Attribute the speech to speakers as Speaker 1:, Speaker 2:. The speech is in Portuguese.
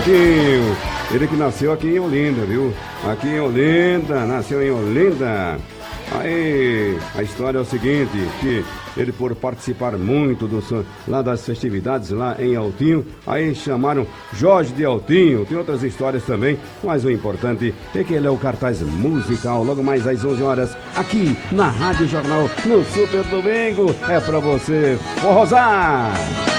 Speaker 1: Altinho. Ele que nasceu aqui em Olinda, viu? Aqui em Olinda, nasceu em Olinda. Aí, a história é o seguinte, que ele por participar muito lá das festividades lá em Altinho, aí chamaram Jorge de Altinho. Tem outras histórias também, mas o importante é que ele é o cartaz musical. Logo mais às 11 horas, aqui na Rádio Jornal, no Super Domingo, é pra você forrosar.